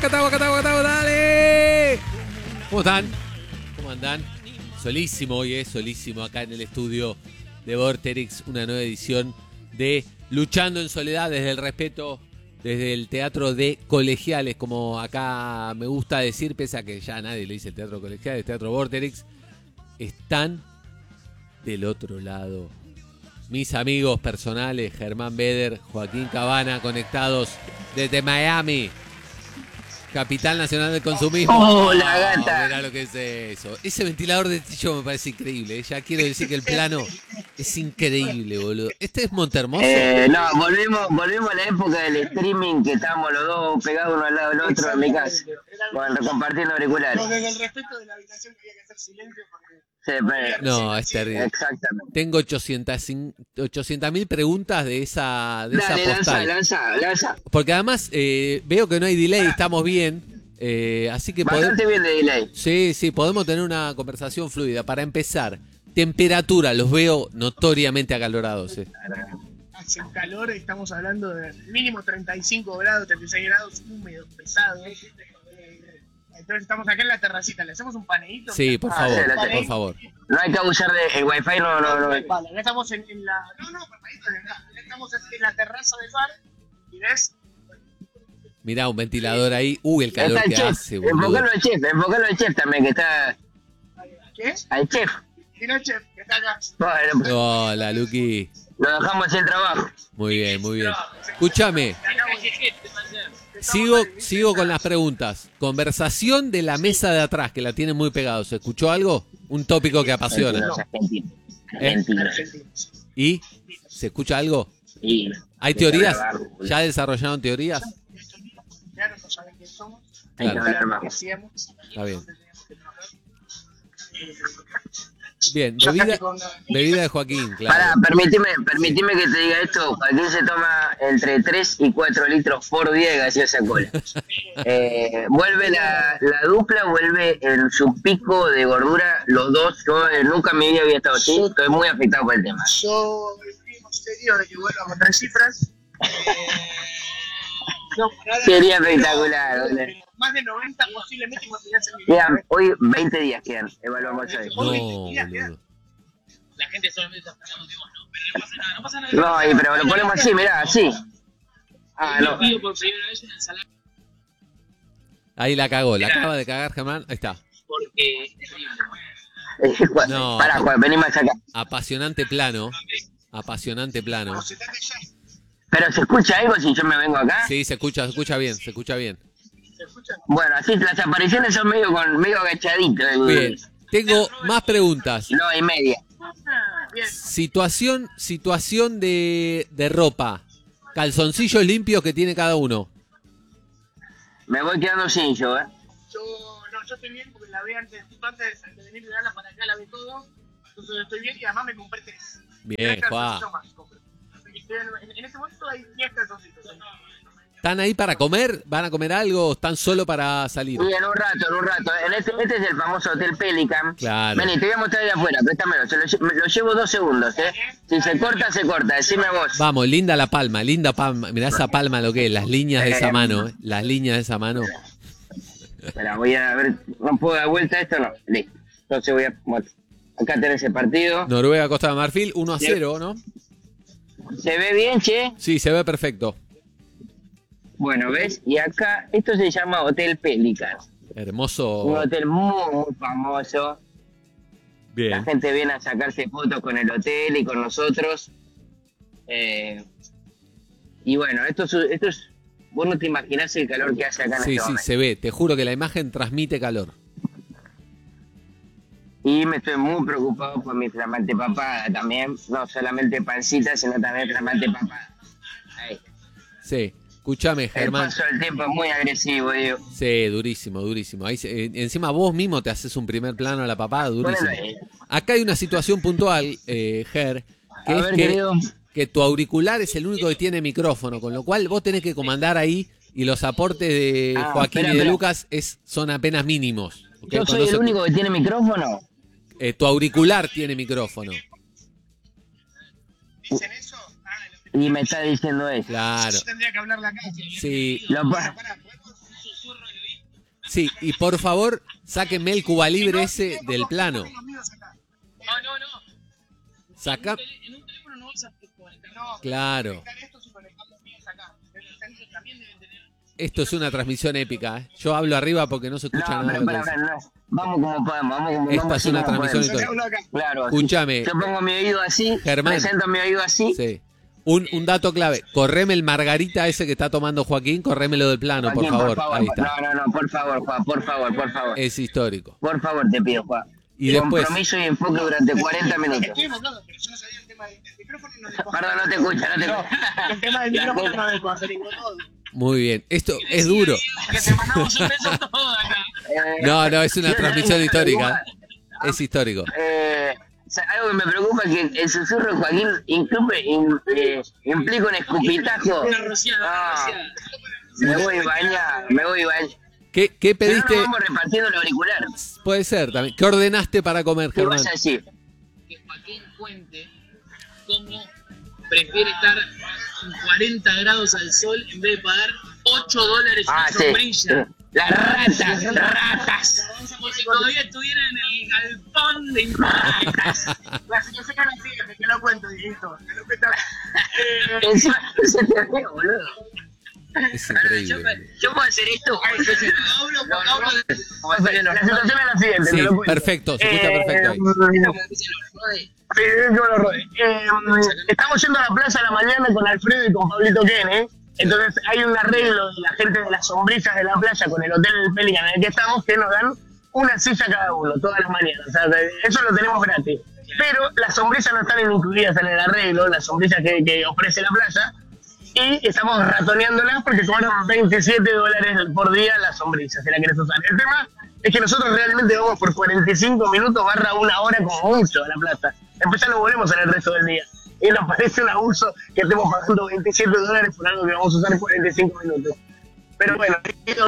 dale. ¿Cómo están? ¿Cómo andan? Solísimo hoy, solísimo acá en el estudio de Vorterix, una nueva edición de Luchando en Soledad desde el respeto, desde el teatro de colegiales, como acá me gusta decir, pese a que ya nadie le dice el teatro colegial, el teatro Vorterix. Están del otro lado mis amigos personales, Germán Beder, Joaquín Cabana, conectados desde Miami, capital nacional del consumismo. ¡Oh, la gata! Mirá lo que es eso. Ese ventilador de techo me parece increíble. Ya quiero decir que el plano es increíble, boludo. ¿Este es Montehermoso? No, volvimos a la época del streaming, que estábamos los dos pegados uno al lado del otro en mi casa, compartiendo auriculares. No, desde el respeto de la habitación que había que hacer silencio porque... Sí, pero... No, es terrible. Exactamente. Tengo 800.000 preguntas de esa postal. Lanza. Porque además veo que no hay delay, estamos bien. Así que Bastante bien de delay. Sí, podemos tener una conversación fluida. Para empezar, temperatura, los veo notoriamente acalorados. Hace calor, estamos hablando de mínimo 35 grados, 36 grados, húmedo, pesado. Entonces estamos acá en la terracita, ¿le hacemos un paneíto? Sí, por favor. No hay que abusar del wifi, no. Vale, acá estamos en la... No, paneíto de acá. Acá estamos en la terraza del bar y ves... Mirá, un ventilador ahí. El calor está que chef. hace, boludo. Enfocalo al chef también, que está... ¿Qué? Al chef. Y no, chef, que está acá. Bueno, Hola, Luqui. lo dejamos sin trabajo. Muy bien. Escúchame. Sigo con las preguntas. Conversación de la mesa de atrás, que la tienen muy pegado. ¿Se escuchó algo? Un tópico que apasiona. Argentina. ¿Y? ¿Se escucha algo? Sí. ¿Hay teorías? ¿Ya desarrollaron teorías? Ya no saben quién somos. Hay que Claro. hablar ¿Qué más. hacíamos? Está bien. Teníamos que trabajar. Bien, Yo bebida, casi con- bebida de Joaquín, claro. Pará, permitime que te diga esto. Joaquín se toma entre 3 y 4 litros por día de gaseosa cola. Vuelve la dupla, vuelve en su pico de gordura, los dos. Yo nunca en mi vida había estado así, estoy muy afectado por el tema. Yo estoy serio de que vuelva con 3 cifras. No, nada, Sería espectacular, boludo. pero más de 90 posiblemente cuando ya se me Quedan, hoy 20 días quedan, evaluamos hoy. No, boludo. La gente solamente está pensando que vos no, pero no pasa nada, no pasa nada. No, pero lo ponemos así, mirá, así. Ah, no. Pido por primera vez una ensalada Ahí la cagó, la acaba de cagar, Germán. Ahí está. porque es terrible. No. Pará, Juan, vení más acá. Apasionante plano. Pero se escucha algo si yo me vengo acá. Sí, se escucha bien. ¿Se escucha? Bueno, así las apariciones son medio agachaditos. Bien, tengo más preguntas. No, y media. Bien. Situación de ropa. Calzoncillos limpios que tiene cada uno. Me voy quedando sin yo, Yo estoy bien porque la vi antes de venir de Dallas para acá, la vi todo. Entonces estoy bien y además me compré 3. Bien, Juan. En este momento hay 10 calzoncitos. ¿Están ahí para comer? ¿Van a comer algo o están solo para salir? Y en un rato. Este es el famoso Hotel Pelican. Claro. Vení, te voy a mostrar de afuera, préstamelo. Lo llevo 2 segundos, Si se corta, se corta. Decime vos. Vamos, linda palma. Mirá esa palma lo que es, las líneas de esa mano. Las líneas de esa mano. Espera, voy a ver. ¿No puedo dar vuelta a esto? No. Listo. Entonces voy a... Bueno, acá tenés el partido. Noruega, Costa de Marfil, 1-0, ¿no? ¿Se ve bien, che? Sí, se ve perfecto. Bueno, ¿ves? Y acá, esto se llama Hotel Pelican. Hermoso. Un hotel muy famoso. La Bien. gente viene a sacarse fotos con el hotel y con nosotros. Y bueno, esto es... Vos no te imaginás el calor que hace acá en Sí, este momento. se ve. Te juro que la imagen transmite calor. Y me estoy muy preocupado por mi flamante papada también. No solamente pancita, sino también flamante papada. Ahí. Sí. Escúchame, El Germán. paso del tiempo es muy agresivo, digo. Sí, durísimo. Ahí encima vos mismo te haces un primer plano a la papada, durísimo. Ponelo ahí. Acá hay una situación puntual, Ger, que A es ver, querido. que tu auricular es el único que tiene micrófono, con lo cual vos tenés que comandar ahí y los aportes de Joaquín y de espera. Lucas son apenas mínimos. ¿Okay? ¿Yo soy el único que tiene micrófono? Tu auricular tiene micrófono. ¿Dicen eso? Y me está diciendo eso. Claro. Yo tendría que hablarle acá. Sí. Lo pa- Pará, ¿podemos un susurro al Sí, y por favor, sáquenme el Cuba Libre ese del plano. No. Saca. En un teléfono no vas a conectar. Claro. Conectar esto y conectar los míos acá. Pero los técnicos también deben tener. Esto es una transmisión épica, ¿eh? Yo hablo arriba porque no se escucha No, nada. pero de lo que dice. no. Vamos como podemos, Esta vamos es una como transmisión podemos. histórica. Claro. Escúchame. Yo pongo mi oído así, Germán. presento mi oído así. Sí. Un dato clave. Correme el Margarita ese que está tomando Joaquín, corrémelo del plano, Joaquín, por favor. Ahí está. No, por favor, Juan, por favor. Es histórico. Por favor, te pido, Juan. Y después. Compromiso y enfoque durante 40 minutos. Estoy enfocado, pero yo no sabía el tema del micrófono y no dejo. Perdón, no te escucha. El tema del micrófono no dejo hacer todo. Muy bien. Esto es duro. Que te mandamos un beso todo acá. No, es una transmisión histórica. Es histórico. Algo que me preocupa es que el susurro de Joaquín implica un escupitajo. Una rociada. Me voy a bañar. ¿Qué pediste? Pero no vamos repartiendo el auricular. Puede ser también. ¿Qué ordenaste para comer, ¿Qué Germán? vas a decir? Que Joaquín cuente cómo prefiere estar en 40 grados al sol en vez de pagar $8 una sombrilla. Las ratas. Como si todavía estuvieran en el galpón de impuestos. Yo sé que no sigue, que lo cuento, Dieguito. Que lo cuento. Encima se te ve, boludo. Es increíble. Yo puedo hacer esto. La situación es la siguiente. Sí, perfecto. Se escucha perfecto ahí. Estamos yendo a la plaza a la mañana con Alfredo y con Pablito Kene. Entonces hay un arreglo de la gente de las sombrillas de la playa con el Hotel Pelican en el que estamos, que nos dan una silla cada uno todas las mañanas. O sea, eso lo tenemos gratis. Pero las sombrillas no están incluidas en el arreglo, las sombrillas que ofrece la playa. Y estamos ratoneándolas porque cobran $27 por día las sombrillas, si la querés usar. El tema es que nosotros realmente vamos por 45 minutos / una hora como mucho a la plaza. Después ya no volvemos en el resto del día. Y nos parece un abuso que estemos pagando $27 por algo que vamos a usar en 45 minutos. Pero bueno,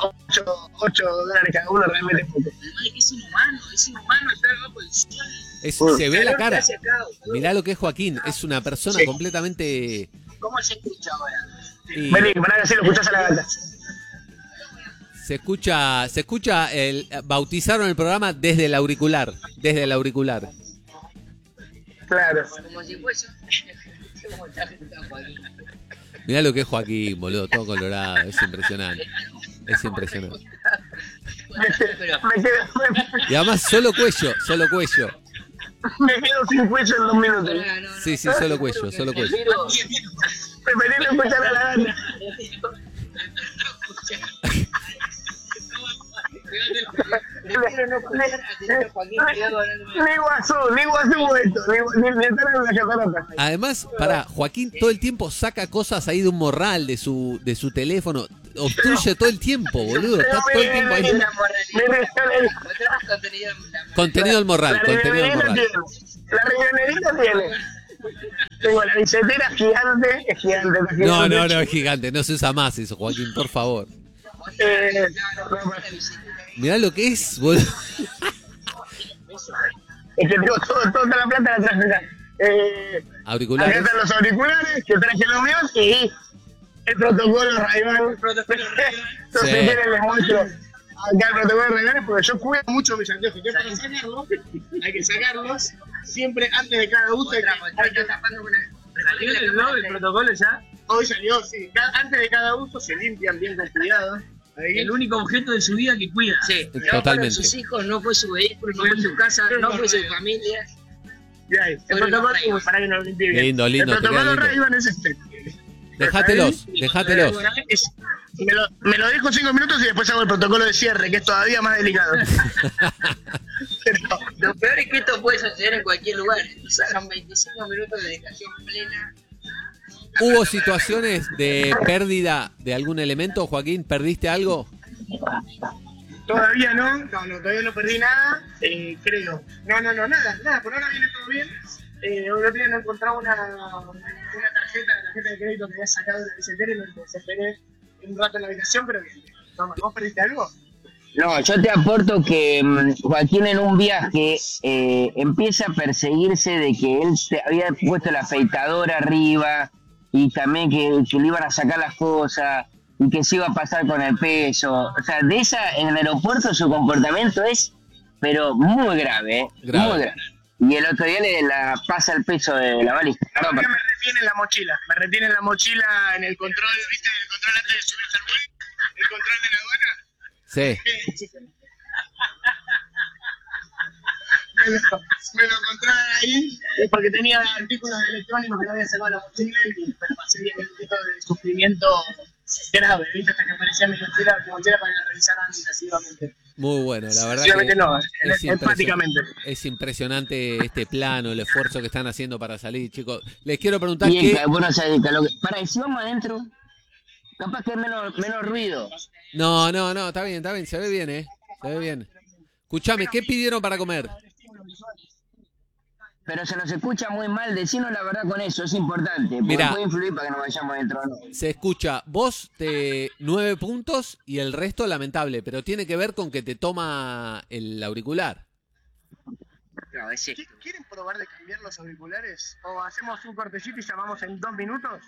$8 cada uno realmente es poco. Es inhumano estar abajo del sol. Se ve la cara. Mirá lo que es Joaquín. Es una persona completamente... ¿Cómo se escucha ahora? Vení, para que así lo escuchás a la gata. Se escucha bautizaron el programa desde el auricular. Claro. Como si fuese. Mirá lo que es Joaquín, boludo, todo colorado, es impresionante. Y además solo cuello. Me quedo sin cuello en 2 minutos. Sí, solo cuello. Preferí no escuchar a la gata. Ni guazú esto, ni estar en la catarata. Además, Joaquín todo el tiempo saca cosas ahí de un morral, de su teléfono, obstruye todo el tiempo, boludo, está todo el tiempo ahí. Contenido del morral. La riñonerita tiene. Tengo la billetera gigante, es gigante. No, es gigante, no se usa más eso, Joaquín, por favor. Mirá lo que es, boludo. Es que tengo toda la plata de atrás acá. Auriculares. Acá están los auriculares, que traje los míos, y el protocolo Ray-Ban. Entonces, si quieren les muestro acá el protocolo Ray-Ban, porque yo cuido mucho mis anteojos. Que para sacarlos, hay que sacarlos siempre antes de cada uso. ¿Salió el protocolo ya? Hoy salió, sí. Antes de cada uso se limpian bien con cuidado. Ahí. El único objeto de su vida que cuida. Sí, totalmente. no fueron sus hijos, no fue su vehículo, no fue su casa, no fue su familia. Ya, el protocolo, para que no lo limpie bien. Lindo, el protocolo lindo. Ray-Ban es este. Déjatelos. Me lo dejo 5 minutos y después hago el protocolo de cierre, que es todavía más delicado. Lo peor es que esto puede suceder en cualquier lugar. Son 25 minutos de dedicación plena. ¿Hubo situaciones de pérdida de algún elemento, Joaquín? ¿Perdiste algo? Todavía no, todavía no perdí nada, creo. Nada, por ahora viene todo bien. El otro día no encontraba una tarjeta de crédito que había sacado de la billetera y me desesperé un rato en la habitación, pero bien. ¿Vos perdiste algo? No, yo te aporto que Joaquín en un viaje empieza a perseguirse de que él había puesto la afeitadora arriba y también que le iban a sacar las cosas. y que se iba a pasar con el peso. O sea, de esa en el aeropuerto su comportamiento es, pero muy grave, ¿eh? Grave. Muy grave. Y el otro día le pasa el peso de la valija. No, me retienen la mochila. Me retienen la mochila en el control, ¿viste? El control antes de subirse al vuelo. El control de la aduana. Sí. Me lo encontraron ahí porque tenía artículos electrónicos que no había sacado la mochila y me pasé bien el grito de sufrimiento grave, ¿viste? Hasta que aparecía mi mochila para que revisaran asiduamente. Muy bueno, la verdad Asiduamente que no, es empáticamente. Es impresionante este plano, el esfuerzo que están haciendo para salir, chicos. Les quiero preguntar Y qué... bueno, o sea, para, si vamos adentro, capaz que es menos ruido. No, está bien, se ve bien, se ve bien. Escuchame, ¿qué pidieron para comer? Pero se nos escucha muy mal, decinos la verdad con eso, es importante. Porque Mirá. puede influir para que nos vayamos adentro, ¿no? Se escucha vos de 9 puntos y el resto lamentable, pero tiene que ver con que te toma el auricular. No, es esto. ¿Quieren probar de cambiar los auriculares? ¿O hacemos un cortecito y llamamos en 2 minutos?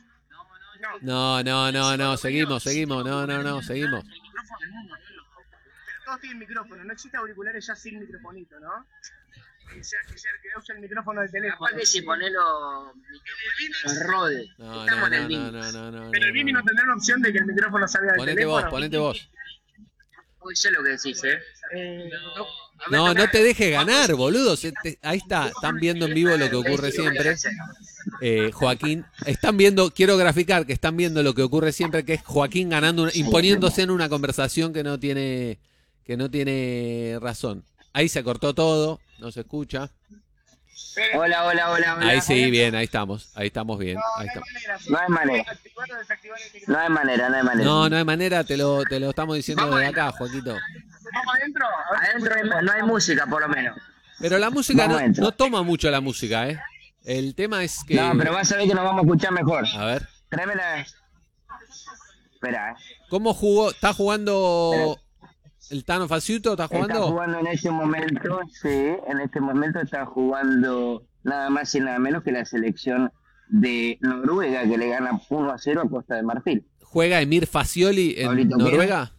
No, seguimos, seguimos. Pero todos tienen micrófono, no existe auriculares ya sin microfonito, ¿no? Que use el micrófono del teléfono. Capaz que si ponelo rode. No. Pero el Vini no tendrá una opción de que el micrófono salga del teléfono. Ponete vos. Uy, sé lo que decís, No te dejes ganar, boludo. Ahí está, están viendo en vivo lo que ocurre siempre. Joaquín, están viendo, quiero graficar que están viendo lo que ocurre siempre, que es Joaquín ganando, imponiéndose en una conversación que no tiene razón. Ahí se cortó todo, no se escucha. Hola. Ahí sí, bien, ahí estamos bien. Ahí estamos. No hay manera. No hay manera, te lo estamos diciendo desde acá, Joaquito. ¿Vamos adentro? Adentro no hay música, por lo menos. Pero la música Vamos adentro. no toma mucho la música, ¿eh? El tema es que... No, pero vas a ver que nos vamos a escuchar mejor. A ver. Tráemela. Espera, ¿Cómo jugó? ¿Está jugando el Tano Faciuto? ¿Está jugando? Está jugando en este momento, sí. En este momento está jugando nada más y nada menos que la selección de Noruega, que le gana 1-0 a Costa de Marfil. ¿Juega Emir Facioli en Pablito, Noruega?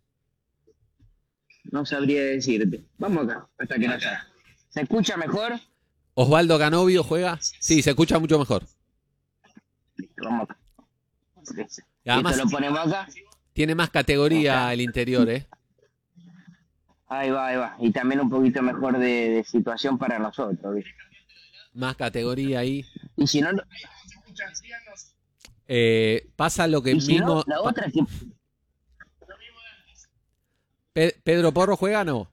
No sabría decirte. Vamos acá, hasta que no salga. ¿Se escucha mejor? ¿Osvaldo Canovio juega? Sí, se escucha mucho mejor. Vamos acá. Y además ¿Listo, lo ponemos acá? tiene más categoría el interior, ¿eh? Ahí va. Y también un poquito mejor de situación para nosotros, ¿viste? Más categoría ahí. Y si no... Pasa lo que Y si mismo... no, la otra es que... ¿Pedro Porro juega o no?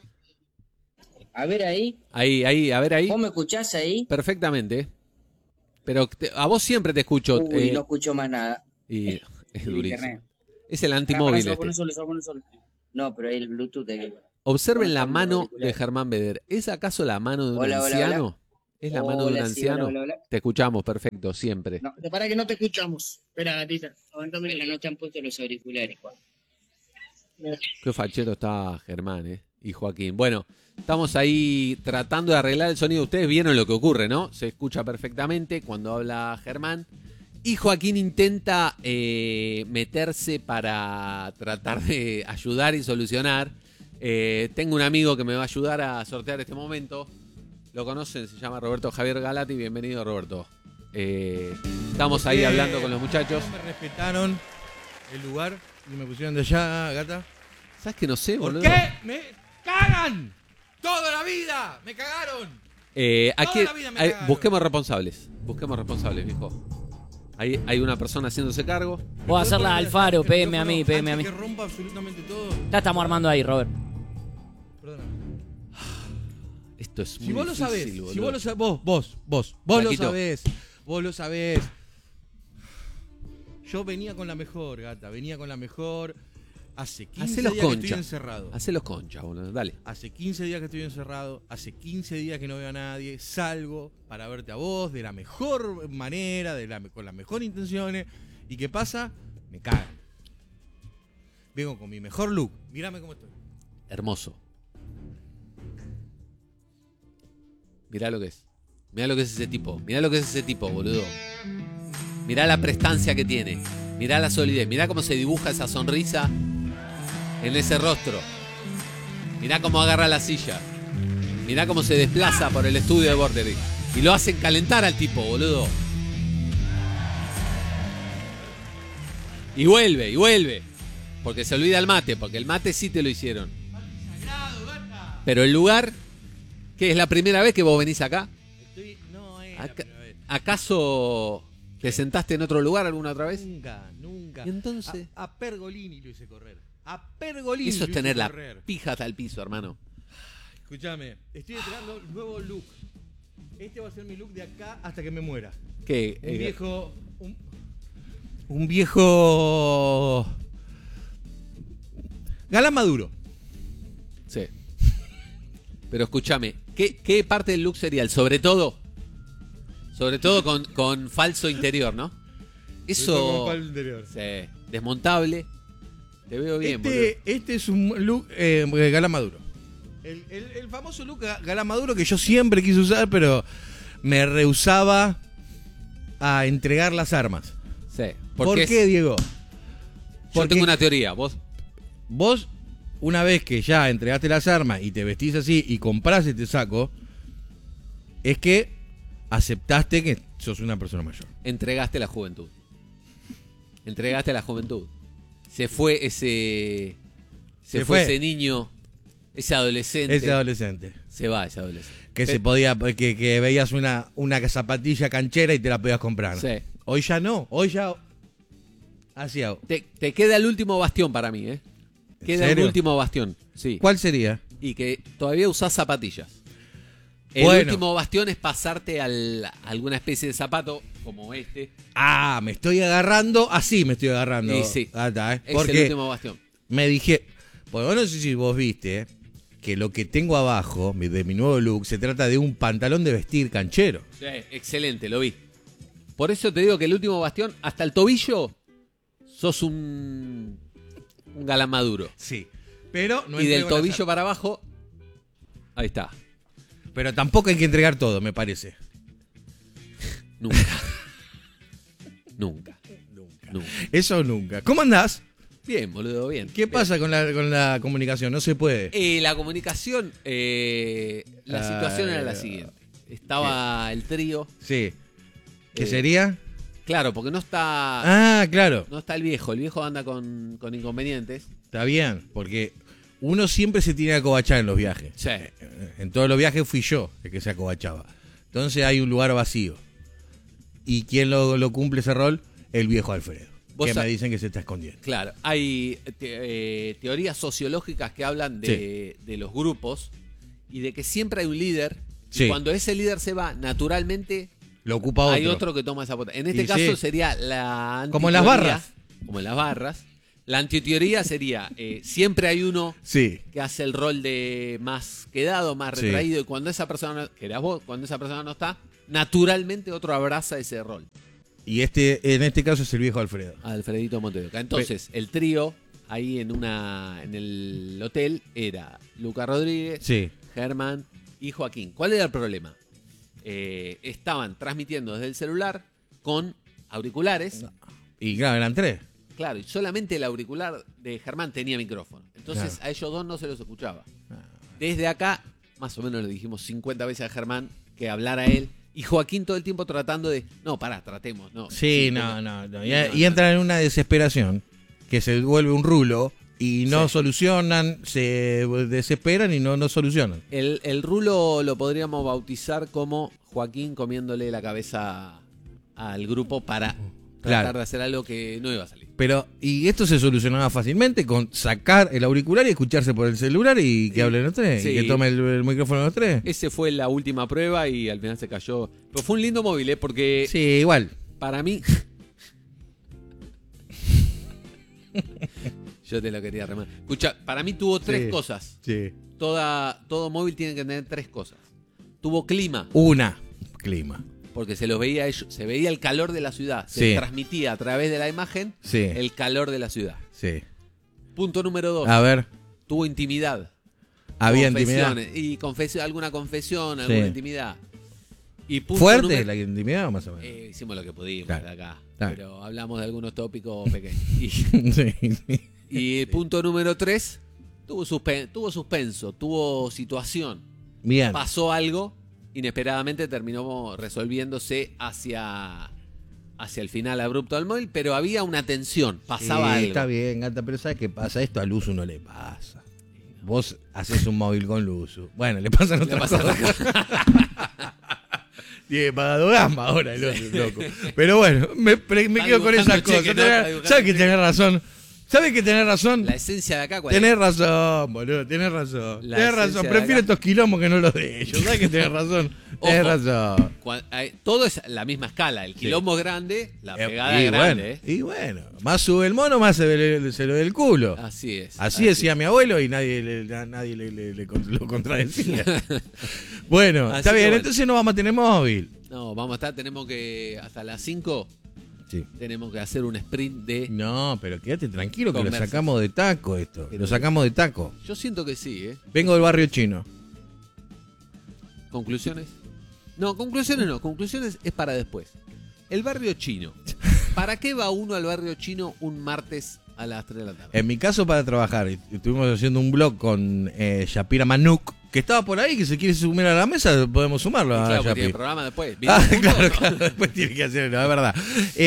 A ver ahí. Ahí, a ver ahí. ¿Vos me escuchás ahí? Perfectamente. Pero a vos siempre te escucho. Uy, no escucho más nada. Y es durísimo. Internet. Es el antimóvil Pará, este. solo. No, pero ahí el Bluetooth de... Observen la Con mano auricular. de Germán Beder. ¿Es acaso la mano de un Hola, anciano? ¿Es la mano de un Hola, sí, anciano? hola. Te escuchamos, perfecto, siempre. No, Para que no te escuchamos. Espera, gatita. en la noche han puesto los auriculares, Juan. Qué fachero está Germán, y Joaquín. Bueno, estamos ahí tratando de arreglar el sonido. Ustedes vieron lo que ocurre, ¿no? Se escucha perfectamente cuando habla Germán. Y Joaquín intenta meterse para tratar de ayudar y solucionar. Tengo un amigo que me va a ayudar a sortear este momento. Lo conocen, se llama Roberto Javier Galati. Bienvenido, Roberto. Estamos ahí hablando con los muchachos. No me respetaron el lugar y me pusieron de allá, gata. ¿Sabes que no sé, ¿Por boludo? qué me cagan? Toda la vida me cagaron. Aquí la vida me cagaron. busquemos responsables, viejo. Ahí hay una persona haciéndose cargo. Vos hacerla Alfaro, PM a mí. Antes que rompa absolutamente todo. Ya estamos armando ahí, Robert. Perdona. Esto es muy Si vos lo difícil, sabés, boludo. si vos lo sabés, vos lo Paquito. sabés, vos lo sabés. Yo venía con la mejor, gata, Hace 15 Hacelos días que concha. estoy encerrado. Hacelos concha, boludo. Dale. Hace 15 días que estoy encerrado, hace 15 días que no veo a nadie, salgo para verte a vos de la mejor manera, con las mejores intenciones. ¿Y qué pasa? Me cagan. Vengo con mi mejor look, mírame cómo estoy. Hermoso. Mirá lo que es. Mirá lo que es ese tipo, boludo. Mirá la prestancia que tiene. Mirá la solidez, mirá cómo se dibuja esa sonrisa en ese rostro. Mirá cómo agarra la silla. Mirá cómo se desplaza por el estudio de Vorterix. Y lo hacen calentar al tipo, boludo. Y vuelve. Porque se olvida el mate, porque el mate sí te lo hicieron. Pero el lugar, ¿qué es la primera vez que vos venís acá? No, ¿Acaso te sentaste en otro lugar alguna otra vez? Nunca. ¿Y entonces? A Pergolini lo hice correr. A Pergolini Eso es lo tener hice la correr. pija hasta el piso, hermano. Escúchame, estoy esperando el nuevo look. Este va a ser mi look de acá hasta que me muera. ¿Qué? Un viejo... Un viejo... Galán Maduro. Sí. Pero escúchame, ¿qué parte del look sería el sobre todo? Sobre todo con falso interior, ¿no? Eso... Sí, desmontable. Te veo bien, boludo. Este es un look Galán Maduro. El famoso look Galán Maduro que yo siempre quise usar, pero me rehusaba a entregar las armas. Sí. ¿Por qué, Diego? Yo tengo una teoría. Vos, una vez que ya entregaste las armas y te vestís así y comprás este saco, es que aceptaste que sos una persona mayor. Entregaste la juventud. Se fue ese... Se fue ese niño, ese adolescente. Se va ese adolescente. Que se podía, que veías una zapatilla canchera y te la podías comprar. Sí. Hoy ya no, hoy ya... Así hago. Te queda el último bastión para mí, ¿eh? Queda el último bastión, sí. ¿Cuál sería? Y que todavía usás zapatillas. El último bastión es pasarte a alguna especie de zapato como este. Ah, me estoy agarrando. Así me estoy agarrando. Y sí. Porque es el último bastión. me dije... Pues no sé si vos viste que lo que tengo abajo de mi nuevo look se trata de un pantalón de vestir canchero. Sí, excelente, lo vi. Por eso te digo que el último bastión, hasta el tobillo, sos un Galán Maduro. Sí. Pero no y del entrego tobillo para abajo, ahí está. Pero tampoco hay que entregar todo, me parece. Nunca. Nunca. Eso nunca. ¿Cómo andás? Bien, boludo, bien. ¿Qué pasa con la comunicación? No se puede. La comunicación, la situación era la siguiente. Estaba el trío. Sí. ¿Qué sería? Claro, porque no está... Ah, claro. No está el viejo anda con inconvenientes. Está bien, porque uno siempre se tiene que acobachar en los viajes. Sí. En todos los viajes fui yo el que se acobachaba. Entonces hay un lugar vacío. ¿Y quién lo cumple ese rol? El viejo Alfredo. Que me dicen que se está escondiendo. Claro, hay teorías sociológicas que hablan de los grupos y de que siempre hay un líder. Sí. Y cuando ese líder se va, naturalmente lo ocupa otro. hay otro que toma esa pota. En este caso sería la antiteoría. Como en las barras. Como en las barras. La antiteoría sería, siempre hay uno que hace el rol de más quedado, más retraído. Y cuando esa persona, que eras vos, cuando esa persona no está, naturalmente otro abraza ese rol. Y en este caso es el viejo Alfredo. Alfredito Montevideo. Entonces, el trío ahí en el hotel era Luca Rodríguez, Germán y Joaquín. ¿Cuál era el problema? Estaban transmitiendo desde el celular con auriculares. Y claro, eran 3. Claro, y solamente el auricular de Germán tenía micrófono. Entonces a ellos dos no se los escuchaba. Desde acá, más o menos le dijimos 50 veces a Germán que hablara él. Y Joaquín todo el tiempo tratando de... No, pará, tratemos. No, no. Y entran en una desesperación que se vuelve un rulo y no solucionan, se desesperan y no solucionan. El rulo lo podríamos bautizar como Joaquín comiéndole la cabeza al grupo para tratar de hacer algo que no iba a salir. Pero, y esto se solucionaba fácilmente con sacar el auricular y escucharse por el celular y que hablen los tres, y que tome el micrófono los tres. Ese fue la última prueba y al final se cayó. Pero fue un lindo móvil, porque... Sí, igual. Para mí... Yo te lo quería remar. Escucha, para mí tuvo 3 cosas. Sí. Todo móvil tiene que tener 3 cosas. Tuvo clima. Clima. Porque se los veía ellos, se veía el calor de la ciudad. Se transmitía a través de la imagen el calor de la ciudad. Sí. Punto número 2. A ver. Tuvo intimidad. Había intimidad. Y alguna confesión, alguna intimidad. Y punto ¿Fuerte número- la intimidad más o menos? hicimos lo que pudimos Claro, de acá. claro. Pero hablamos de algunos tópicos pequeños. Y, Sí, sí. y el punto número 3, tuvo suspenso, tuvo situación. Bien. Pasó algo, inesperadamente terminó resolviéndose hacia el final abrupto del móvil, pero había una tensión, pasaba Sí, algo. está bien, Gata, pero ¿sabes qué pasa? Esto a Luzu no le pasa. Vos haces un móvil con Luzu. Bueno, le pasan Le otras pasa cosas. Tiene pagado gamba ahora el otro, loco. Pero bueno, me quedo con esas dibujando cosas. cheque, ¿no? Está dibujando ¿Sabes que cheque. tenés razón? ¿Sabes que tenés razón? La esencia de acá, ¿cuál es? Tenés razón, boludo, tenés razón. La Tenés esencia razón, de prefiero acá. estos quilombos que no los de ellos. ¿Sabes que tenés razón? Tenés Ojo. razón. Todo es la misma escala. El quilombo es grande, la pegada y es grande. bueno, y bueno, más sube el mono, más se lo ve el culo. Así es. Así decía mi abuelo y nadie lo contradecía. Bueno, Así está que bien, bueno. entonces no vamos a tener móvil. No, vamos a estar, tenemos que, hasta las 5, Sí. tenemos que hacer un sprint de... No, pero quédate tranquilo que Conversas. lo sacamos de taco esto. Lo sacamos de taco. Yo siento que sí, ¿eh? Vengo del barrio chino. ¿Conclusiones? No, conclusiones es para después. El barrio chino. ¿Para qué va uno al barrio chino un martes a las 3 de la tarde? En mi caso, para trabajar, estuvimos haciendo un blog con Shapira Manuk, que estaba por ahí, que se quiere sumar a la mesa, podemos sumarlo Y a claro, porque tiene Shapi. programa después. Ah, ¿Viste? claro, después tiene que hacerlo, es verdad.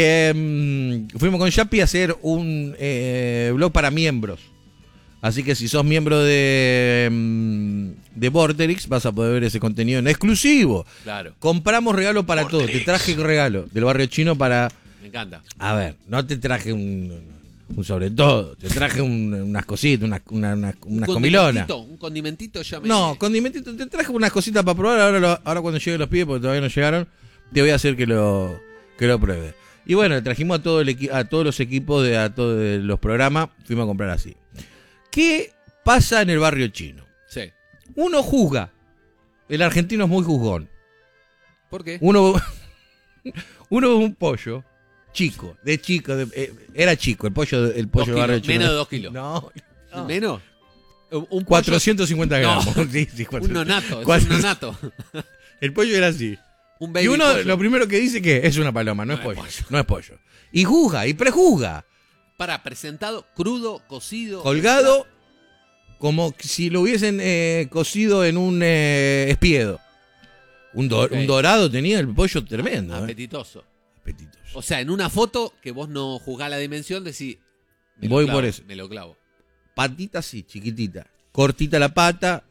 Fuimos con Shapi a hacer un blog para miembros. Así que si sos miembro de Vorterix, vas a poder ver ese contenido en exclusivo. Claro, Compramos regalo para todo. Te traje regalo del barrio chino para... me encanta. A ver, no te traje un sobre todo. Te traje unas cositas, unas comilonas. Un condimentito ya me... No, condimentito. Te traje unas cositas para probar. Ahora cuando lleguen los pibes, porque todavía no llegaron, te voy a hacer que lo pruebe. Y bueno, le trajimos a todos los equipos de todos los programas. Fuimos a comprar así. ¿Qué pasa en el barrio chino? Sí. Uno juzga. El argentino es muy juzgón. ¿Por qué? Uno ve un pollo chico, era chico el pollo del barrio chino. Menos de 2 kilos. No. ¿Menos? Un pollo- 450 gramos. No. Sí, sí, Un nonato, es Cuatro- un nonato. El pollo era así. Un baby Y uno pollo. lo primero que dice que es una paloma, no es pollo. No es pollo. Y juzga, y prejuzga. Para, presentado, crudo, cocido. Colgado como si lo hubiesen cocido en un espiedo. Un dorado tenía el pollo tremendo. Apetitoso. Apetitoso. O sea, en una foto que vos no juzgás la dimensión, decís... Voy por eso. Me lo clavo. Patita así, chiquitita. Cortita la pata,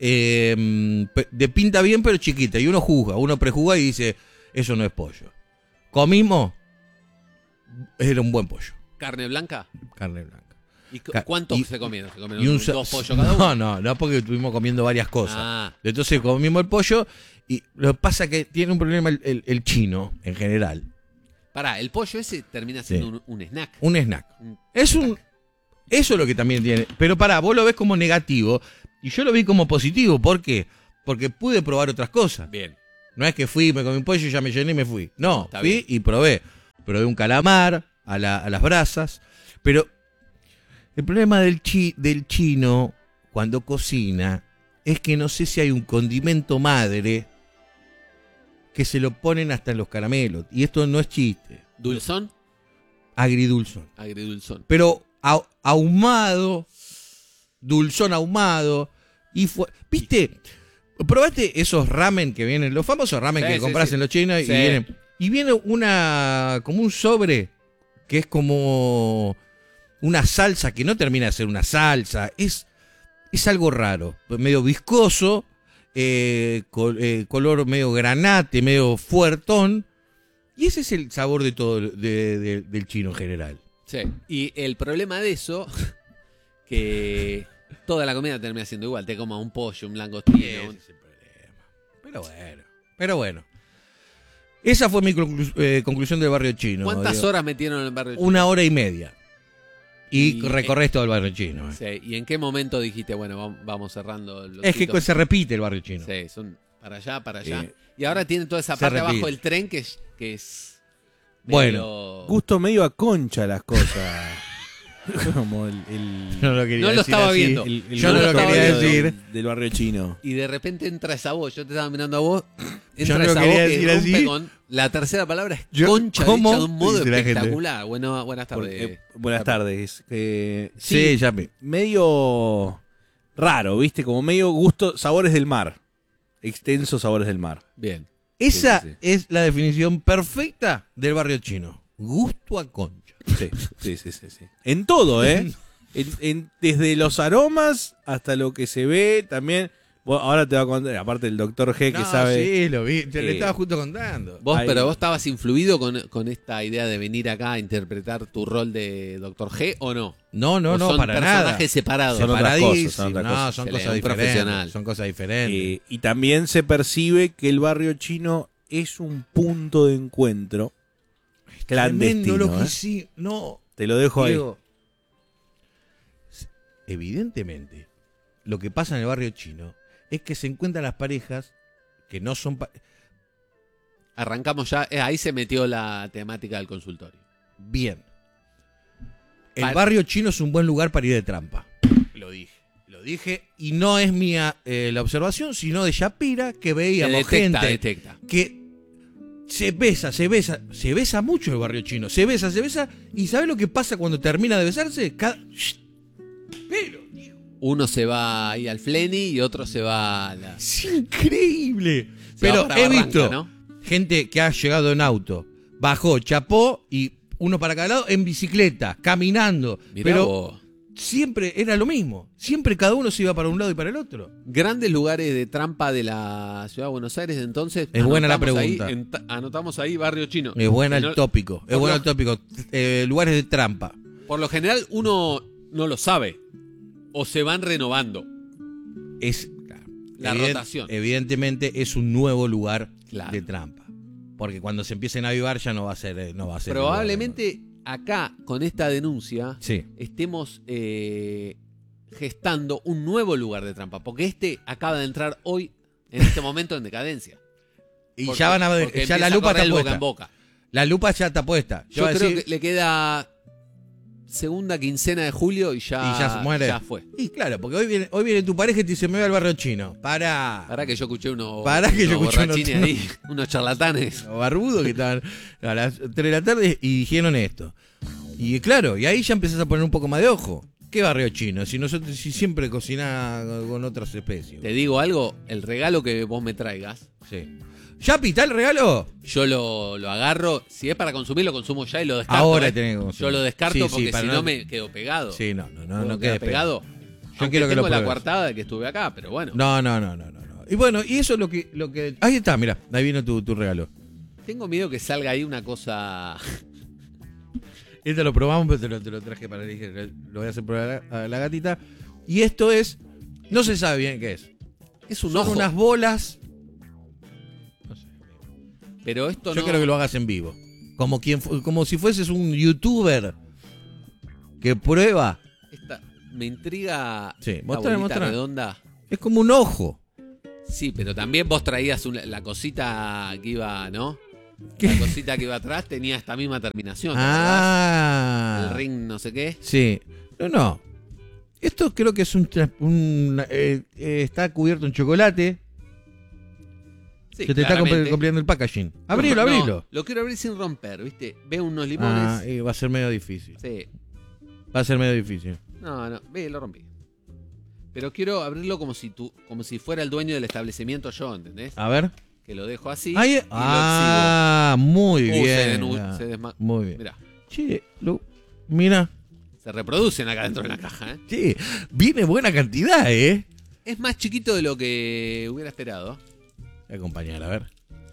de pinta bien pero chiquita. Y uno juzga, uno prejuzga y dice, eso no es pollo. Comimos, era un buen pollo. ¿Carne blanca? Carne blanca. ¿Y Ca- cuántos y- se comieron? ¿Se Y comieron un dos pollos cada uno? No, porque estuvimos comiendo varias cosas. Ah. Entonces comimos el pollo y lo que pasa es que tiene un problema el chino en general. Pará, el pollo ese termina siendo Sí. un snack. Un snack. Un- Eso es lo que también tiene. Pero pará, vos lo ves como negativo y yo lo vi como positivo. ¿Por qué? Porque pude probar otras cosas. Bien. No es que fui, me comí un pollo, ya me llené y me fui. No, Está fui bien. y probé. Probé un calamar a las brasas. Pero el problema del chino cuando cocina es que no sé si hay un condimento madre que se lo ponen hasta en los caramelos. Y esto no es chiste. ¿Dulzón? Agridulzón. Agridulzón. Pero ahumado, dulzón ahumado. ¿Viste? ¿Probaste esos ramen que vienen? Los famosos ramen Sí, que sí, compras sí. en los chinos Sí. y viene como un sobre que es como una salsa que no termina de ser una salsa. Es algo raro, medio viscoso, color medio granate, medio fuertón. Y ese es el sabor de todo del chino en general. Sí. Y el problema de eso, que toda la comida termina siendo igual. Te comas un pollo, un langostino. Ese es el problema. Pero bueno. Esa fue mi conclusión del barrio chino. ¿Cuántas digo. horas metieron en el barrio chino? 1 hora y media. Y Y, recorres todo el barrio chino. Sí. ¿Y en qué momento dijiste, bueno, vamos cerrando los Es que hitos? se repite el barrio chino. Sí, son para allá, para allá. Sí. Y ahora tiene toda esa Se parte repite. abajo del tren que es Bueno, medio- Gusto medio a concha las cosas. Como el Yo no lo, quería No lo decir estaba así. viendo. Yo no lo quería decir. del barrio chino. Y de repente entra esa voz, yo te estaba mirando a vos, Yo entra no lo esa voz quería que decir rompe así. con la tercera palabra es Yo- concha, ¿cómo? dicha de un modo Dice la gente. espectacular. Bueno, buenas tardes. Buenas tardes. Sí, Yapi. Medio raro, ¿viste? Como medio gusto, sabores del mar. Extensos sabores del mar. Bien. Esa Sí, sí, sí. es la definición perfecta del barrio chino. Gusto a concha. Sí. En todo, ¿eh? Desde los aromas hasta lo que se ve también. Bueno, ahora te va a contar, aparte el doctor G que No, sabe. Sí, lo vi. Te le estaba justo contando. Vos, pero vos estabas influido con esta idea de venir acá a interpretar tu rol de Doctor G o no. No, ¿O son para nada. personajes separados. Son otras Separadísimos. cosas, son otras No, cosas. son Excelente, cosas un diferentes. profesional. Son cosas diferentes. Y también se percibe que el barrio chino es un punto de encuentro clandestino. Tremendo lo que ¿eh? sí. No, Te lo dejo ahí. Diego, evidentemente, lo que pasa en el barrio chino es que se encuentran las parejas que no son... Arrancamos ya, ahí se metió la temática del consultorio. Bien. El Vale. barrio chino es un buen lugar para ir de trampa. Lo dije, y no es mía la observación, sino de Shapira, que veíamos gente Detecta. que se besa mucho el barrio chino, se besa, y ¿sabes lo que pasa cuando termina de besarse? Pero, Uno se va ahí al Flenny y otro se va a la... es increíble. Se va Pero para he Barranca, visto ¿no? gente que ha llegado en auto, bajó, chapó y uno para cada lado en bicicleta, caminando. Mirá pero vos. siempre era lo mismo. Siempre cada uno se iba para un lado y para el otro. Grandes lugares de trampa de la ciudad de Buenos Aires, entonces. Es buena la anotamos pregunta. ahí, anotamos ahí Barrio Chino. Es buena Que no- el tópico. Es por bueno lo- el tópico. Lugares de trampa. Por lo general uno no lo sabe. O se van renovando. Es La rotación. Evidentemente es un nuevo lugar Claro. de trampa. Porque cuando se empiecen a avivar ya no va a ser. Probablemente acá, con esta denuncia, Sí. estemos gestando un nuevo lugar de trampa. Porque este acaba de entrar hoy, en este momento, en decadencia. Y Porque- ya van a ver. porque Ya la empieza a lupa correr está el boca puesta. en boca. La lupa ya está puesta. Yo va a creo decir- que le queda segunda quincena de julio y ya, Y ya se muere. ya fue. Y claro, porque hoy viene tu pareja y te dice, me voy al barrio chino. Para que yo escuché unos borrachines ahí, unos charlatanes. Los barbudos que estaban a las 3 de la tarde y dijeron esto. Y claro, y ahí ya empezás a poner un poco más de ojo. ¿Qué barrio chino? Si nosotros si siempre cocinás con otras especies. Te digo algo, el regalo que vos me traigas, Sí. ¿Ya pita el regalo? yo lo agarro, si es para consumir, lo consumo ya y lo descarto. Ahora tenés que consumir. Yo lo descarto Sí, sí, porque para si no- no me quedo pegado. Sí, no Puedo quedes quedar pegado. Yo quiero que lo tengo la pruebes. coartada de que estuve acá, pero bueno. No. Y bueno, y eso es lo que... Ahí está, mira, ahí vino tu regalo. Tengo miedo que salga ahí una cosa... Esto lo probamos, pero te lo traje para elegir. Lo voy a hacer probar a la gatita. Y esto es... No se sabe bien qué es. Es un Son ojo, unas bolas. pero esto Yo no... quiero que lo hagas en vivo. Como si fueses un youtuber que prueba. Me intriga Sí, la mostrá, bolita mostrá. redonda. Es como un ojo. Sí, pero también vos traías la cosita que iba, ¿no? ¿Qué? La cosita que iba atrás tenía esta misma terminación. ¿te acordás? Ah. El ring no sé qué. Sí. No. Esto creo que es está cubierto en chocolate. Sí, que te está claramente. compleando el packaging. Abrilo, No, abrilo. lo quiero abrir sin romper, ¿viste? Veo unos limones. Y va a ser medio difícil. Sí. Va a ser medio difícil. No, ve, lo rompí. Pero quiero abrirlo como si fuera el dueño del establecimiento yo, ¿entendés? A ver. Que lo dejo así Ahí, y lo muy exhibo. bien. Se desma- Muy bien. Mirá, Che, mira. se reproducen acá dentro de la caja, ¿eh? Che, viene buena cantidad, ¿eh? Es más chiquito de lo que hubiera esperado. Voy a acompañar, a ver.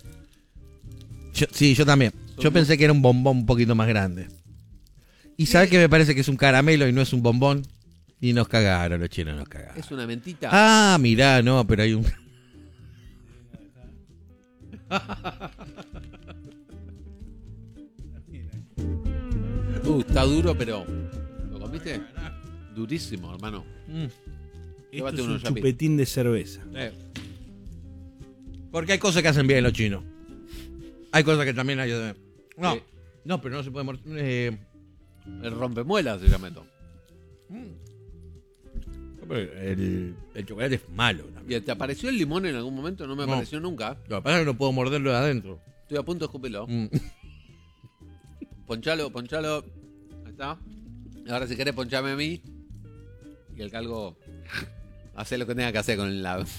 Yo también. Yo pensé que era un bombón un poquito más grande. Y sabes que me parece que es un caramelo y no es un bombón. Y nos cagaron, los chinos nos cagaron. Es una mentita. Ah, mirá, no, pero hay un... Está duro, pero... ¿Lo comiste? Durísimo, hermano. Esto Llévate es uno, un Yapi. chupetín de cerveza. Porque hay cosas que hacen bien los chinos. Hay cosas que también hay... No, Sí. no, pero no se puede... El rompemuelas se llama esto. El chocolate es malo también. ¿Y te apareció el limón en algún momento? No me No. apareció nunca. Lo que pasa es que no puedo morderlo de adentro. Estoy a punto de escupirlo. Ponchalo. Ahí está. Ahora si querés ponchame a mí. Y el calgo hace lo que tenga que hacer con el lado.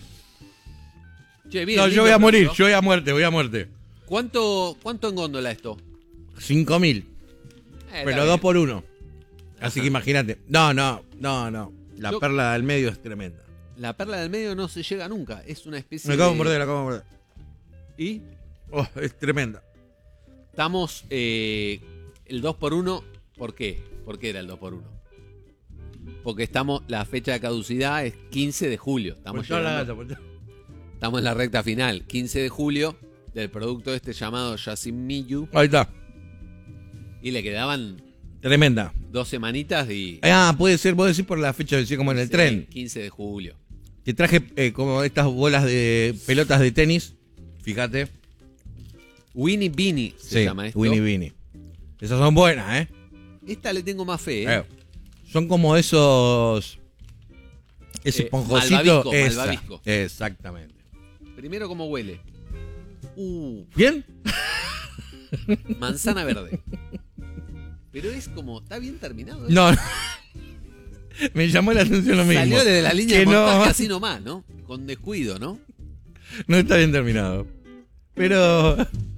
Che, bien, No, lindo yo voy a morir, producto. yo voy a muerte. ¿Cuánto en góndola esto? 5.000, Está pero bien. 2 por 1. Así que imagínate. No. La Yo- perla del medio es tremenda. La perla del medio no se llega nunca. Es una especie Me acabo de de... morder, la acabo de morder. Y Oh, es tremenda. estamos el 2x1. ¿Por qué? ¿Por qué era el 2x1? Porque la fecha de caducidad es 15 de julio. Ponchá la gata, ponchá. Estamos en la recta final, 15 de julio, del producto este llamado Yasimiyu. Ahí está. Y le quedaban Tremenda. 2 semanitas y... Puede ser, vos decís por la fecha de como en el Sí, tren. 15 de julio. Te traje como estas bolas de pelotas de tenis. Fíjate. Winnie Beanie se llama esto. Winnie Beanie. Esas son buenas, ¿eh? Esta le tengo más fe, ¿eh? Son como esos... Ese esponjosito. malvavisco. Exactamente. Primero, ¿cómo huele? ¿Bien? Manzana verde. Pero es como, está bien terminado. ¿eh? No. Me llamó la atención lo mismo. Salió desde la línea de Que montaje así nomás, ¿no? Con descuido, ¿no? No está bien terminado. Pero...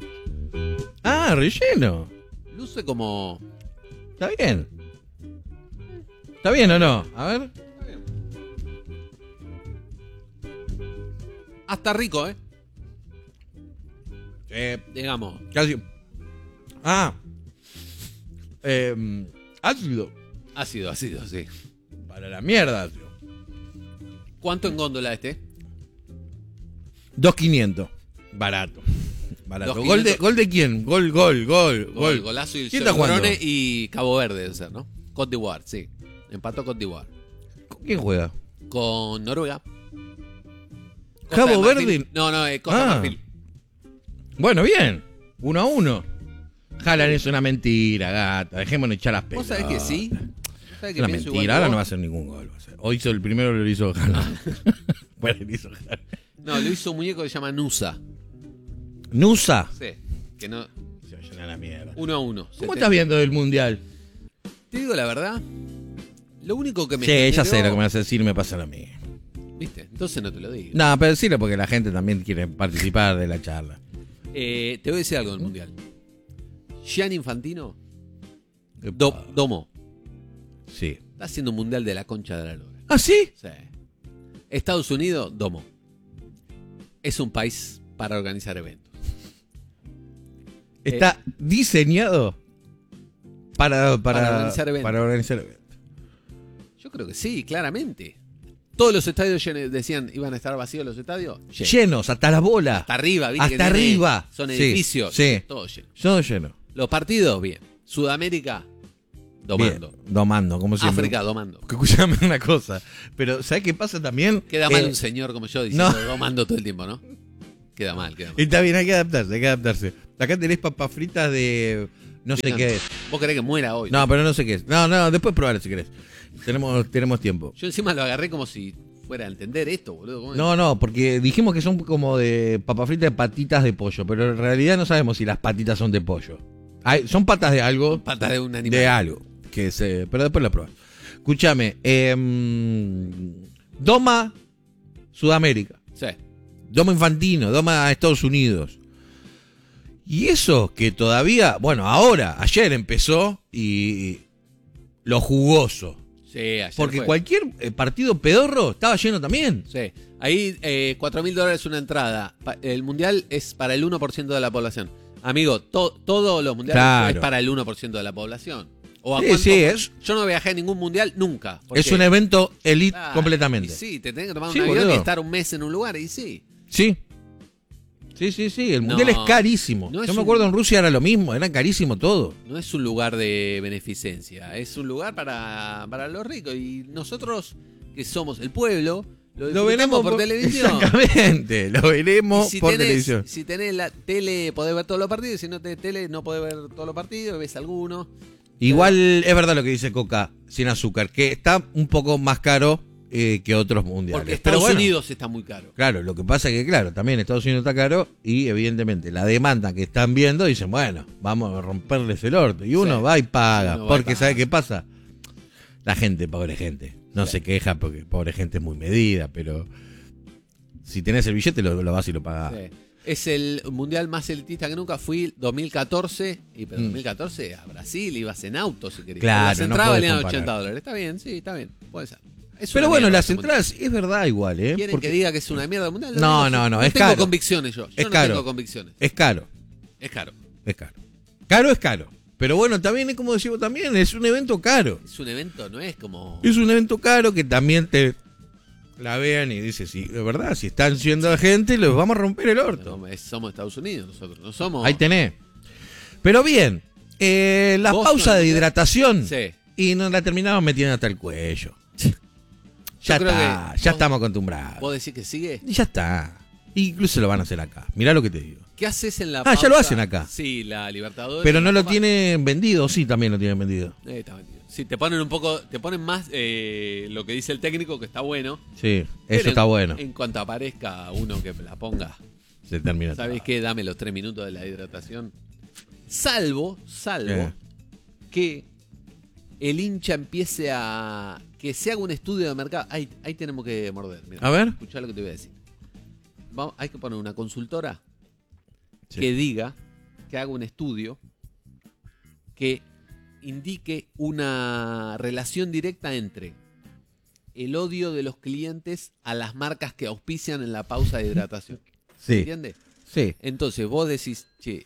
relleno. Luce como... Está bien. ¿Está bien o no? A ver. Hasta rico, ¿eh? Digamos. Casi. Ácido. Ácido, sí. Para la mierda, ácido. ¿Cuánto en góndola este? 2.500. Barato. 2.500. ¿Gol de quién? Gol. Golazo y el ¿Quién está jugando? Sobrone y Cabo Verde, debe ser, ¿no? Côte d'Ivoire, sí. Empató Côte d'Ivoire. ¿Con quién juega? Con Noruega. Costa ¿Cabo de Marfil. Verde? No, Costa de Marfil. Bueno, bien. 1-1. Haaland es una mentira, gata. Dejémonos echar las ¿Vos pelotas. sabés que sí? ¿Sabés Es que una pienso igual mentira. que Ahora vos? no va a hacer ningún gol. Hoy hizo el primero, lo hizo Haaland. Bueno, lo hizo Haaland. No, lo hizo un muñeco que se llama Nusa. Nusa. Sí. Que no... Se va a llenar la mierda. 1-1. ¿Cómo estás viendo el mundial? Te digo la verdad. Lo único que me Sí, ya generó- sé lo que me vas a decir, me pasa a mí. ¿Viste? Entonces no te lo digo. No, pero decirlo porque la gente también quiere participar de la charla. Te voy a decir algo del mundial. Gianni Infantino, Epa. Domo, Sí. está haciendo un mundial de la concha de la lora. ¿Ah, sí? Sí. Estados Unidos, Domo. Es un país para organizar eventos. Está diseñado para organizar eventos. Para organizar eventos. Yo creo que sí, claramente. Todos los estadios decían iban a estar vacíos los estadios. Llenos. Llenos, hasta las bolas. Hasta arriba, ¿viste? Hasta que tiene- arriba. Son Sí, edificios. sí. Todo lleno. Todo lleno. Los partidos, bien. Sudamérica, domando. Bien, domando, como siempre. África, domando. Escuchame una cosa. Pero, ¿sabes qué pasa también? Queda mal un señor como yo diciendo no. domando todo el tiempo, ¿no? Queda mal. Está bien, hay que adaptarse, Acá tenés papas fritas de... No sé qué es. Vos querés que muera hoy. No, pero no sé qué es. No, después probar si querés. Tenemos tiempo. Yo encima lo agarré como si fuera a entender esto, boludo. ¿Cómo es? No, porque dijimos que son como de papas fritas de patitas de pollo, pero en realidad no sabemos si las patitas son de pollo. Son patas de algo. Patas de un animal. De algo. Pero después la pruebas. Escúchame. Doma Sudamérica. Sí. Doma Infantino. Doma Estados Unidos. Y eso que todavía, bueno, ayer empezó y lo jugoso. Sí, ayer Porque fue. cualquier partido pedorro estaba lleno también. Sí. Ahí $4.000 una entrada. El mundial es para el 1% de la población. Amigo, todos los mundiales Claro. es para el 1% de la población. ¿O a Sí, cuánto? sí, es- Yo no viajé a ningún mundial nunca. ¿Por Es qué? un evento elite Ah, completamente. Y sí, te tenés que tomar Sí, un avión boludo. y estar un mes en un lugar, y sí. Sí. Sí. El mundial es carísimo. no es Yo me un- acuerdo en Rusia era lo mismo, era carísimo todo. No es un lugar de beneficencia, es un lugar para los ricos. Y nosotros, que somos el pueblo, lo disfrutamos por televisión. Exactamente, lo veremos Y si por tenés, televisión. Si tenés la tele, podés ver todos los partidos. Si no tenés tele, no podés ver todos los partidos, ves algunos. Igual es verdad lo que dice Coca, sin azúcar, que está un poco más caro que otros mundiales. Porque Pero Estados bueno, Unidos está muy caro. claro, lo que pasa es que, claro, también Estados Unidos está caro y evidentemente la demanda que están viendo dicen, bueno, vamos a romperles el orto. Y uno Sí. va y paga, Uno va y porque paga. ¿sabe qué pasa? La gente, pobre gente, no se queja porque pobre gente es muy medida, pero si tenés el billete lo vas y lo pagás. Sí. Es el mundial más elitista que nunca. Fui 2014, pero 2014 a Brasil ibas en auto si querías. Claro, Las no entradas podés valían comparar. $80. Está bien, sí, está bien. Puede ser. Es Pero una bueno, mierda las ese mundial. entradas es verdad igual, ¿eh? ¿Quieren Porque que diga que es una mierda el mundial? No, digo, no, no es tengo caro. convicciones yo. Yo Es no caro. tengo convicciones. es caro, Es caro. es caro. Caro es caro. Pero bueno, también es como decimos también, es un evento caro. Es un evento, no es como... Es un evento caro que también te la vean y dice, sí, de verdad, si están siendo gente, los vamos a romper el orto. Somos Estados Unidos nosotros, no somos... Ahí tenés. Pero bien, la Boston, pausa de hidratación Sí. y nos la terminamos metiendo hasta el cuello. Ya creo está, que ya vos- estamos acostumbrados. ¿Vos decís que sigue? Y ya está. Incluso lo van a hacer acá. Mirá lo que te digo. ¿Qué haces en la Ah, ya lo hacen acá. Sí, la Libertadores. Pero no la lo Copa. tienen vendido, sí, también lo tienen vendido. Está vendido. Sí, te ponen un poco, te ponen más lo que dice el técnico, que está bueno. Sí, Pero eso está bueno. En cuanto aparezca uno que la ponga, Se termina. ¿sabés qué? Dame los 3 minutos de la hidratación. Salvo Eh. que el hincha empiece a... que se haga un estudio de mercado. Ahí tenemos que morder. Mirá, A ver. escuchá lo que te voy a decir. Hay que poner una consultora Sí. que diga, que haga un estudio que indique una relación directa entre el odio de los clientes a las marcas que auspician en la pausa de hidratación. Sí, ¿Entiendes? sí. Entonces vos decís, che,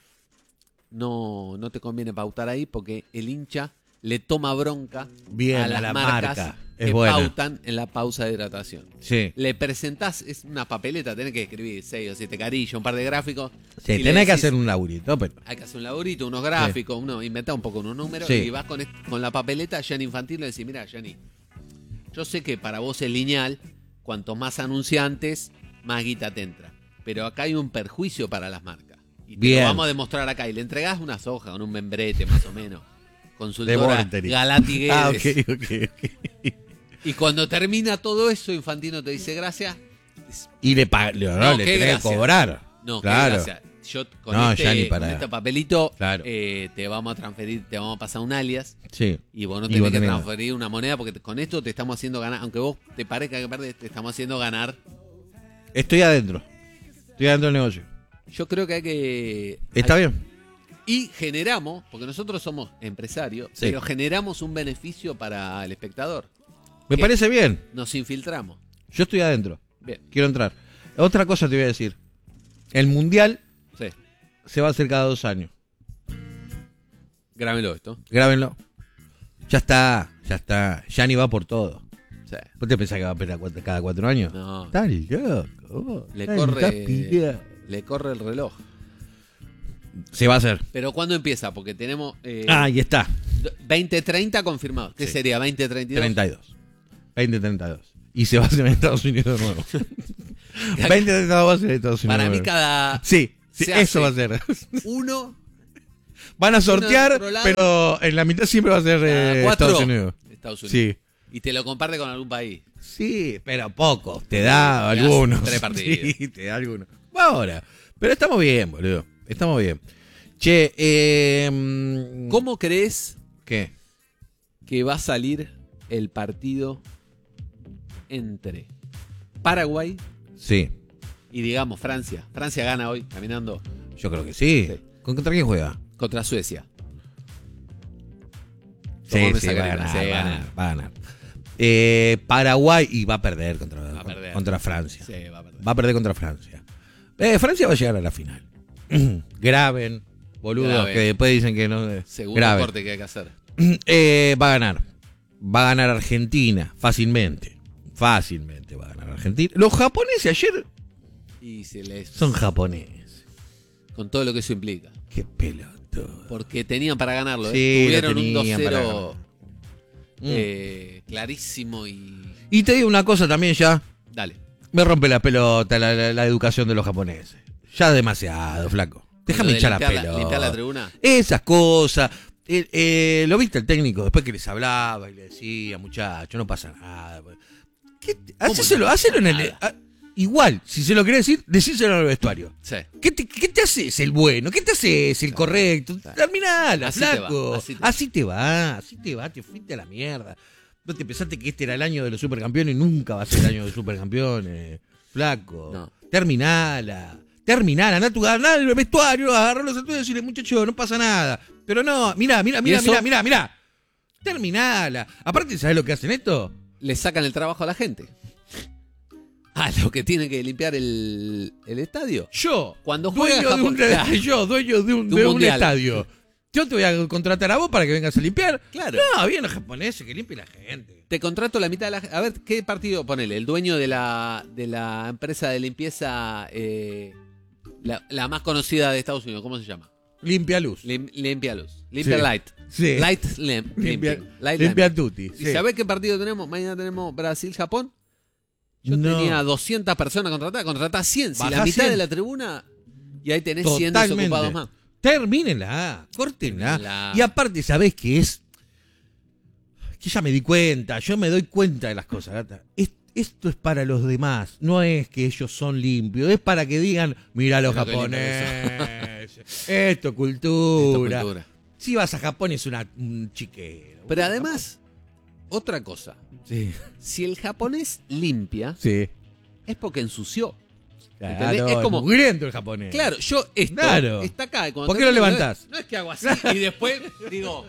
no te conviene pautar ahí porque el hincha le toma bronca Bien, a a las la marcas marca. Es que buena. pautan en la pausa de hidratación. Sí. Le presentás, es una papeleta, tenés que escribir 6 o 7 carillas, un par de gráficos. Sí, y le tenés que decís, hacer un laburito, pero. hay que hacer un laburito, unos gráficos, inventar un poco unos números Sí. y vas con la papeleta Gianni Infantino y le decís, mira, Gianni, yo sé que para vos es lineal, cuanto más anunciantes, más guita te entra. Pero acá hay un perjuicio para las marcas. Y te Bien. lo vamos a demostrar acá. Y le entregás unas hojas con un membrete más o menos. De Consultora Vorterix. Galati Guedes. Ah, ok. Y cuando termina todo eso, Infantino te dice gracias. Y le No, le qué tenés que gracia. cobrar. No, claro. qué gracia. Yo con, No, este, Gianni, pará. con este papelito Claro. te vamos a transferir, te vamos a pasar un alias. Sí. Y vos no Y tenés vos que tenés- transferir una moneda porque con esto te estamos haciendo ganar. Aunque vos te parezca que perdés, te estamos haciendo ganar. Estoy adentro. Estoy adentro del negocio. Yo creo que hay que... Está hay- bien. Y generamos, porque nosotros somos empresarios, Sí. pero generamos un beneficio para el espectador. Me ¿Qué? parece bien. Nos infiltramos. Yo estoy adentro. Bien, Quiero entrar. Otra cosa te voy a decir. El mundial sí. se va a hacer cada 2 años. Grábenlo esto. Grábenlo. Ya está, ya está. Ya ni va por todo. Sí. ¿Vos te pensás que va a pelear cada 4 años? No, Estás loco. vos. le Estás corre, pillado. le corre el reloj. Se va a hacer. Pero ¿cuándo empieza? Porque tenemos Ahí está. 2030 confirmado. ¿Qué Sí. sería? 2032. 32. 2032. Y se va a hacer en Estados Unidos de nuevo. 2032 va a ser en Estados Unidos Para de mí nuevo. cada Sí, sí, se eso va a hace ser. uno, Van a sortear, otro lado. pero en la mitad siempre va a ser cada 4 Estados Unidos. Estados Unidos. Sí. Y te lo comparte con algún país. Sí, pero poco. Te da Te das algunos. 3 partidos. Sí, te da algunos. Ahora. Pero estamos bien, boludo. Estamos bien. Che, ¿Cómo crees ¿qué? que va a salir el partido entre Paraguay Sí, y digamos Francia? Francia gana hoy caminando yo creo que sí. Sí. ¿Contra quién juega? contra Suecia. Sí, Tomame sí, esa va a carita. ganar, Sí, va a gana. ganar, va a ganar. Paraguay y va a perder contra, Va a perder. contra Francia. Sí, va a perder. Va a perder contra Francia. Francia va a llegar a la final. Graben, boludos, Graben. que después dicen que no. Segundo Graben. corte que hay que hacer. Va a ganar. Va a ganar Argentina, fácilmente. Fácilmente va a ganar Argentina. Los japoneses ayer Y se les... son japoneses. Con todo lo que eso implica. Qué pelotudo. Porque tenían para ganarlo. Sí, lo Tuvieron un tenían para 2-0 ganar. clarísimo y... Y te digo una cosa también ya. Dale. Me rompe la pelota la educación de los japoneses. Ya demasiado, flaco. Déjame Lo de hinchar la limpiar pelota. limpiar la tribuna. Esas cosas. Lo viste el técnico, después que les hablaba y le decía, muchacho, no pasa nada. Hacéselo en el... Igual, si se lo querés decir, decíselo al vestuario. Sí. ¿Qué te haces el bueno? ¿Qué te haces el correcto? Terminala, Así te flaco. va, así te Así te va, te fuiste a la mierda. ¿No te pensaste que este era el año de los supercampeones y nunca va a ser el año de los supercampeones? Flaco. No. Terminala, anda a tu ganar el vestuario, agarrar los estudios y decirle, muchacho, no pasa nada. Pero no, mirá. Terminala. Aparte, ¿sabés lo que hacen esto? Le sacan el trabajo a la gente. A lo que tiene que limpiar el estadio. Yo, Cuando juega dueño Japón, de un mundial. estadio. Yo te voy a contratar a vos para que vengas a limpiar. Claro. No, bien los japoneses, que limpie la gente. Te contrato la mitad de la... A ver, ¿qué partido? Ponele, el dueño de la empresa de limpieza, la más conocida de Estados Unidos, ¿cómo se llama? Limpia luz. Limpia Luz. Limpia Sí. Light. Sí. Light Limpia Lamp. tutti. ¿Y Sí. sabés qué partido tenemos? Mañana tenemos Brasil-Japón. Yo No. tenía 200 personas contratadas. Contratás 100. Si Bajá la mitad 100. de la tribuna... Y ahí tenés 100 Totalmente. desocupados más. Termínenla, córtenla. Termínenla. Y aparte, ¿sabés qué es? Que ya me di cuenta, yo me doy cuenta de las cosas, gata. Esto es para los demás, no es que ellos son limpios, es para que digan, mira los Mira qué lindo japoneses, esto es cultura. Esto cultura. Si vas a Japón es un chiquero. Pero además, otra cosa. Sí, Si el japonés limpia, sí. es porque ensució. Claro, ¿Entendés? Es como- mugriento el japonés. Claro, yo esto Claro. está acá. Y cuando ¿Por qué lo termino, levantás? No es que hago así y después digo...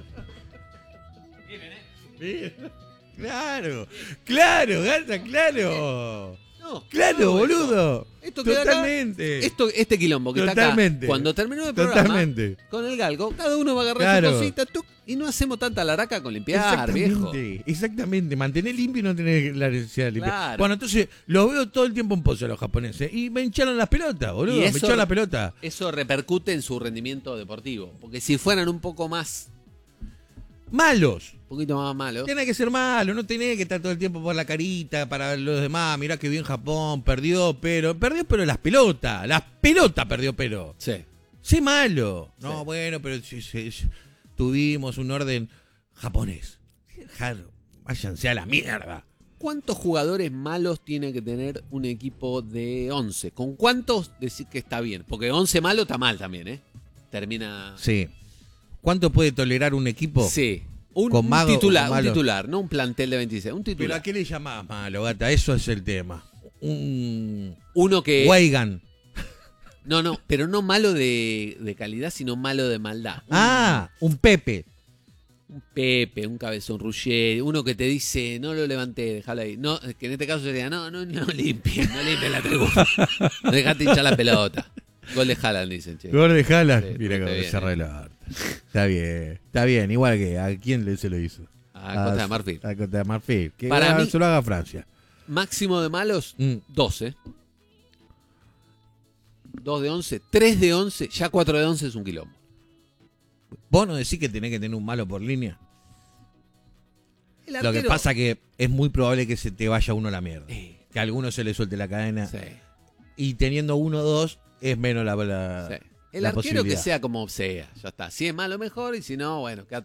Claro, gata, claro. No, Claro, no, boludo. Esto queda acá. Totalmente. Este quilombo que está Totalmente. acá, cuando terminó el programa, Totalmente. con el galgo, cada uno va a agarrar Claro. su cosita tuc, y no hacemos tanta laraca con limpiar, viejo. Exactamente, mantener limpio y no tener la necesidad de limpiar. Claro. Bueno, entonces los veo todo el tiempo en pose a los japoneses y me hincharon las pelotas, boludo. Y Me eso- hincharon la pelota. Eso repercute en su rendimiento deportivo. Porque si fueran un poco más, Malos. un poquito más malos, Tiene que ser malo, no tenés que estar todo el tiempo por la carita para los demás. Mirá que bien Japón, perdió, pero las pelotas. Las pelotas perdió, pero. sí. Sé malo. No, Sí. bueno, pero tuvimos un orden japonés. Váyanse a la mierda. ¿Cuántos jugadores malos tiene que tener un equipo de 11? ¿Con cuántos decir que está bien? Porque 11 malo está mal también, ¿eh? Termina... Sí. ¿Cuánto puede tolerar un equipo? Sí. Un Con mago o titular, con un malo. titular, no un plantel de 26, un ¿Pero titular. a qué le llamás malo, gata? Eso es el tema. Un Uno que... Weigan. No, pero no malo de calidad, sino malo de maldad. Un Pepe. Un Pepe, un Cabezón Ruggeri, uno que te dice, no lo levanté, déjalo ahí. No, que en este caso sería, no limpien la tribuna. No dejate hinchar la pelota. Gol de Haaland, dicen, che. Gol de Haaland. Sí, Mira está cómo bien, se arregla. Está bien. Igual que a quién se lo hizo. A Costa de Marfil. A Costa de Marfil. Que Para mí- se lo haga Francia. Máximo de malos, 12. 2 de 11, 3 de 11, ya 4 de 11 es un quilombo. ¿Vos no decís que tenés que tener un malo por línea? El Lo que arquero- pasa que es muy probable que se te vaya uno a la mierda. Sí. Que a alguno se le suelte la cadena. Sí, Y teniendo uno o dos, es menos la sí. El la arquero que posibilidad. sea como sea, ya está. Si es malo, mejor, y si no, bueno, quédate